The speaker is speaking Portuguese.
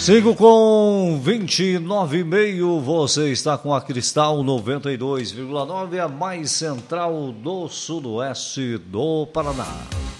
5:29, você está com a Cristal 92,9, a mais central do sudoeste do Paraná.